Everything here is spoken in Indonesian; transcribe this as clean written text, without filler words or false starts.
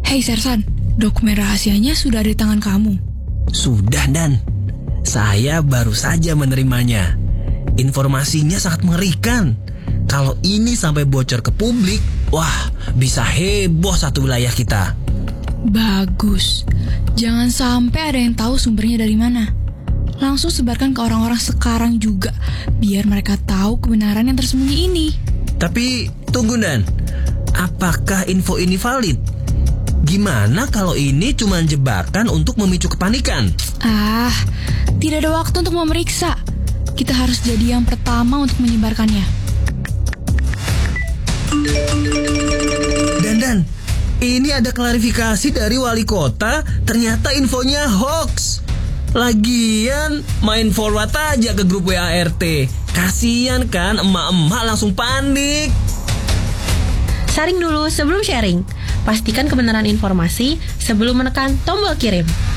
Hei Sersan, dokumen rahasianya sudah ada di tangan kamu. Sudah, Dan. Saya baru saja menerimanya. Informasinya sangat mengerikan. Kalau ini sampai bocor ke publik, wah, bisa heboh satu wilayah kita. Bagus. Jangan sampai ada yang tahu sumbernya dari mana. Langsung sebarkan ke orang-orang sekarang juga, biar mereka tahu kebenaran yang tersembunyi ini. Tapi tunggu, Dan. Apakah info ini valid? Gimana kalau ini cuma jebakan untuk memicu kepanikan? Tidak ada waktu untuk memeriksa. Kita harus jadi yang pertama untuk menyebarkannya. Dan, ini ada klarifikasi dari wali kota. Ternyata infonya hoax. Lagian main forward aja ke grup WA RT. Kasian kan emak-emak langsung panik. Saring dulu sebelum sharing. Pastikan kebenaran informasi sebelum menekan tombol kirim.